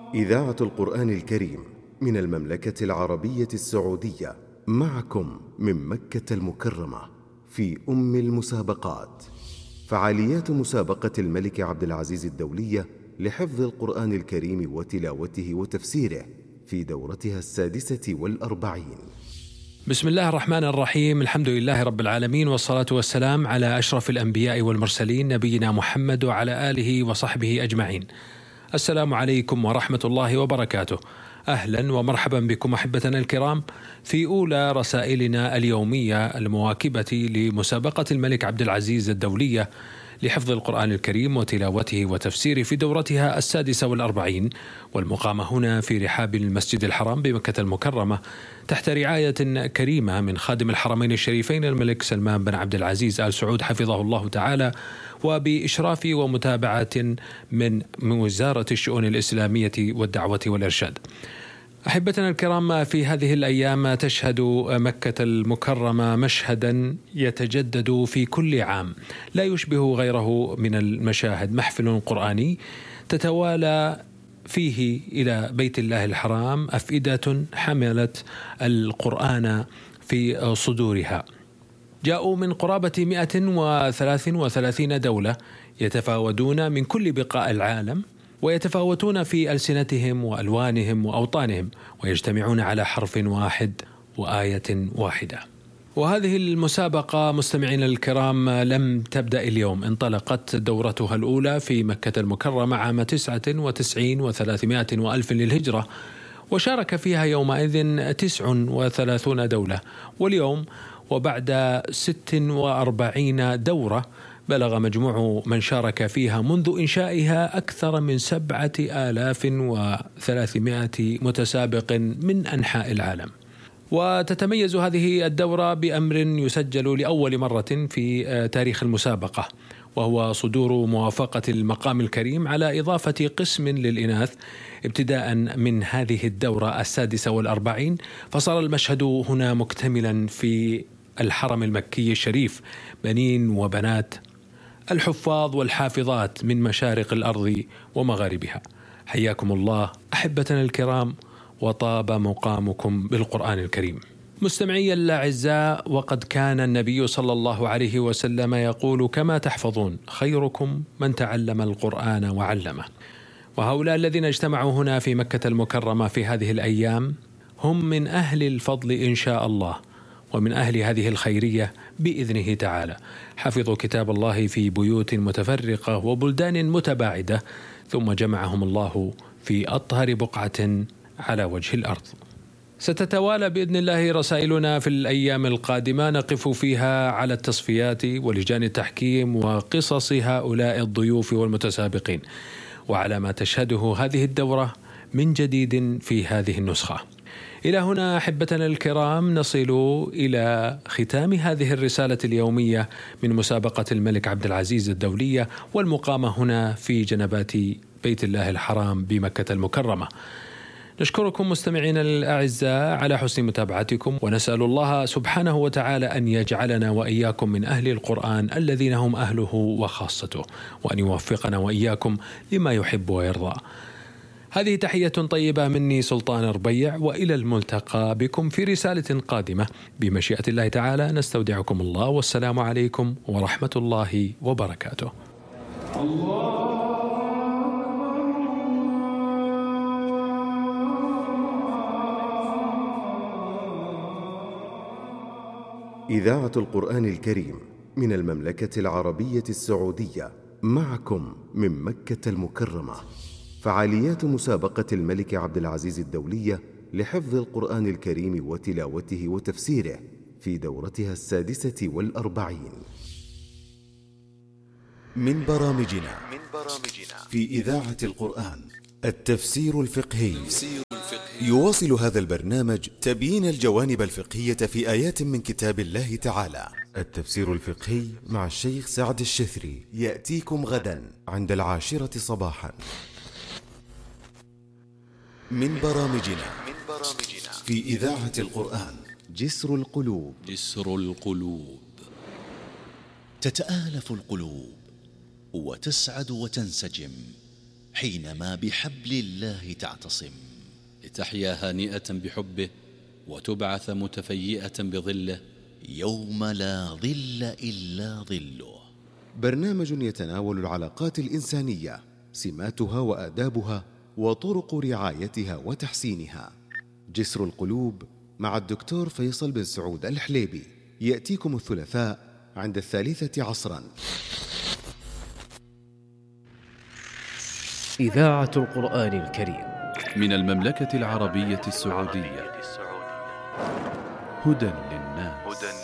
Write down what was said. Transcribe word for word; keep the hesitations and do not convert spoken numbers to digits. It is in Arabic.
إذاعة القرآن الكريم من المملكة العربية السعودية، معكم من مكة المكرمة في أم المسابقات. فعاليات مسابقة الملك عبد العزيز الدولية لحفظ القرآن الكريم وتلاوته وتفسيره في دورتها السادسة والأربعين. بسم الله الرحمن الرحيم، الحمد لله رب العالمين، والصلاة والسلام على أشرف الأنبياء والمرسلين نبينا محمد وعلى آله وصحبه أجمعين. السلام عليكم ورحمة الله وبركاته. أهلا ومرحبا بكم أحبتنا الكرام في أولى رسائلنا اليومية المواكبة لمسابقة الملك عبد العزيز الدولية لحفظ القرآن الكريم وتلاوته وتفسيره في دورتها السادسة والأربعين، والمقامة هنا في رحاب المسجد الحرام بمكة المكرمة تحت رعاية كريمة من خادم الحرمين الشريفين الملك سلمان بن عبد العزيز آل سعود حفظه الله تعالى، وبإشراف ومتابعة من وزارة الشؤون الإسلامية والدعوة والإرشاد. أحبتنا الكرام، في هذه الأيام تشهد مكة المكرمة مشهدا يتجدد في كل عام لا يشبه غيره من المشاهد، محفل قرآني تتوالى فيه إلى بيت الله الحرام أفئدة حملت القرآن في صدورها. جاءوا من قرابة مئة وثلاث وثلاثين دولة يتفاوتون من كل بقاع العالم، ويتفاوتون في ألسنتهم وألوانهم وأوطانهم، ويجتمعون على حرف واحد وآية واحدة. وهذه المسابقة مستمعين الكرام لم تبدأ اليوم، انطلقت دورتها الأولى في مكة المكرمة عام تسعة وتسعين وثلاثمائة وألف للهجرة، وشارك فيها يومئذ تسع وثلاثون دولة. واليوم وبعد ست وأربعين دورة بلغ مجموع من شارك فيها منذ إنشائها أكثر من سبعة آلاف وثلاثمائة متسابق من أنحاء العالم. وتتميز هذه الدورة بأمر يسجل لأول مرة في تاريخ المسابقة، وهو صدور موافقة المقام الكريم على إضافة قسم للإناث ابتداء من هذه الدورة السادسة والأربعين، فصار المشهد هنا مكتملا في الحرم المكي الشريف، بنين وبنات، الحفاظ والحافظات من مشارق الأرض ومغاربها. حياكم الله أحبتنا الكرام، وطاب مقامكم بالقرآن الكريم. مستمعي الأعزاء، وقد كان النبي صلى الله عليه وسلم يقول: كما تحفظون خيركم من تعلم القرآن وعلمه. وهؤلاء الذين اجتمعوا هنا في مكة المكرمة في هذه الأيام هم من أهل الفضل إن شاء الله، ومن أهل هذه الخيرية بإذنه تعالى. حفظوا كتاب الله في بيوت متفرقة وبلدان متباعدة، ثم جمعهم الله في أطهر بقعة على وجه الأرض. ستتوالى بإذن الله رسائلنا في الأيام القادمة، نقف فيها على التصفيات ولجان التحكيم وقصص هؤلاء الضيوف والمتسابقين، وعلى ما تشهده هذه الدورة من جديد في هذه النسخة. إلى هنا أحبتنا الكرام نصل إلى ختام هذه الرسالة اليومية من مسابقة الملك عبد العزيز الدولية، والمقامة هنا في جنبات بيت الله الحرام بمكة المكرمة. نشكركم مستمعينا الأعزاء على حسن متابعتكم، ونسأل الله سبحانه وتعالى أن يجعلنا وإياكم من أهل القرآن الذين هم أهله وخاصته، وأن يوفقنا وإياكم لما يحب ويرضى. هذه تحية طيبة مني سلطان ربيع، وإلى الملتقى بكم في رسالة قادمة بمشيئة الله تعالى. نستودعكم الله، والسلام عليكم ورحمة الله وبركاته. إذاعة القرآن الكريم من المملكة العربية السعودية، معكم من مكة المكرمة. فعاليات مسابقة الملك عبد العزيز الدولية لحفظ القرآن الكريم وتلاوته وتفسيره في دورتها السادسة والأربعين. من برامجنا في إذاعة القرآن التفسير الفقهي. يواصل هذا البرنامج تبيين الجوانب الفقهية في آيات من كتاب الله تعالى. التفسير الفقهي مع الشيخ سعد الشثري يأتيكم غدا عند العاشرة صباحا. من برامجنا في إذاعة القرآن جسر القلوب. جسر القلوب. تتآلف القلوب وتسعد وتنسجم حينما بحبل الله تعتصم، لتحيا هانئة بحبه وتبعث متفيئة بظله يوم لا ظل إلا ظله. برنامج يتناول العلاقات الإنسانية، سماتها وآدابها وطرق رعايتها وتحسينها. جسر القلوب مع الدكتور فيصل بن سعود الحليبي، يأتيكم الثلاثاء عند الثالثة عصرا. إذاعة القرآن الكريم من المملكة العربية السعودية، هدى للناس.